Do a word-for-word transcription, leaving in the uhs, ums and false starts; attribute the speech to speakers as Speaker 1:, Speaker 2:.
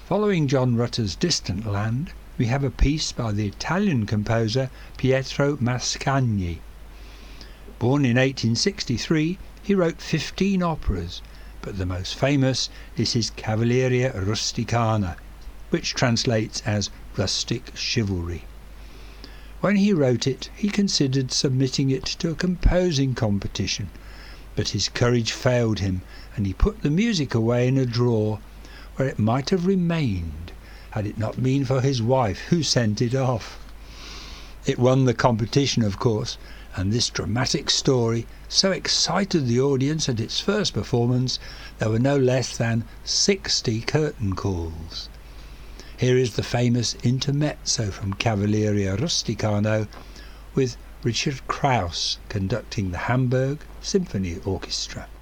Speaker 1: Following John Rutter's Distant Land, we have a piece by the Italian composer Pietro Mascagni. Born in eighteen sixty-three, he wrote fifteen operas, but the most famous is his Cavalleria Rusticana, which translates as rustic chivalry. When he wrote it, he considered submitting it to a composing competition, but his courage failed him, and he put the music away in a drawer, where it might have remained had it not been for his wife, who sent it off. It won the competition, of course, and this dramatic story so excited the audience at its first performance there were no less than sixty curtain calls. Here is the famous intermezzo from Cavalleria Rusticana, with Richard Krauss conducting the Hamburg Symphony Orchestra.